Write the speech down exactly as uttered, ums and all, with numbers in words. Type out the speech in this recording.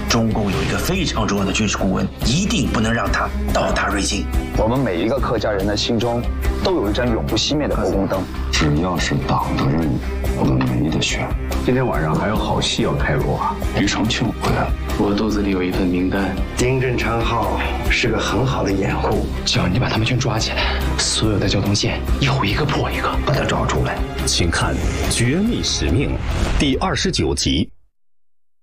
中共有一个非常重要的军事顾问，一定不能让他倒打瑞金。 我们每一个客家人的心中，都有一盏永不熄灭的国宫灯。 只要是党的任务，我们没得选。 今天晚上还有好戏要开锣啊！ 于长庆回来了， 我肚子里有一份名单。 丁振昌号是个很好的掩护， 只要你把他们全抓起来，所有的交通线一户一个破一个， 把他找出来。 请看《绝密使命》第二十九集。